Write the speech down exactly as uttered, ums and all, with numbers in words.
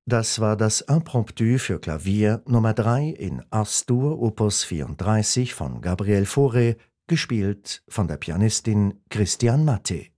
Das war das Impromptu für Klavier Nummer drei in As-Dur Opus vierunddreißig von Gabriel Fauré, gespielt von der Pianistin Christian Matte.